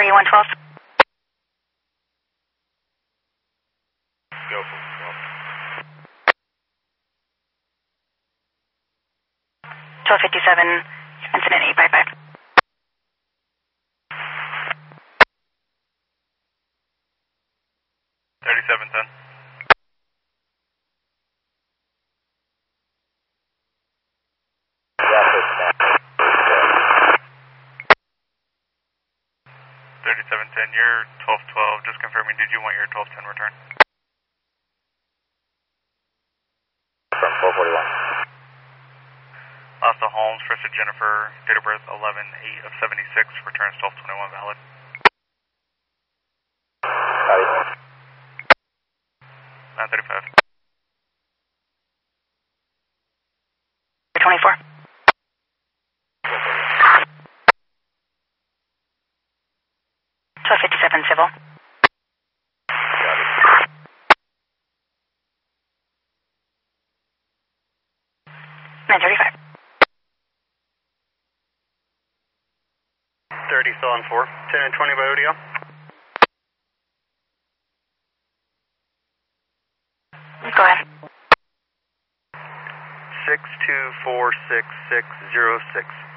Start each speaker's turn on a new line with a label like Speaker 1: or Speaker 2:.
Speaker 1: 112.
Speaker 2: Go for
Speaker 1: 1257, incident 855.
Speaker 2: $37.10. You're 1212. Just confirming. Did you want your 1210 return?
Speaker 3: From 441.
Speaker 2: Lasta Holmes, first to Jennifer, date of birth 11/8 of 76, returns 1221 valid.
Speaker 3: Copy.
Speaker 2: 935.
Speaker 1: 24. 1257 civil. 935.
Speaker 2: 30 still on 4. 10 and 20 by ODL.
Speaker 1: Go ahead.
Speaker 2: 62466606.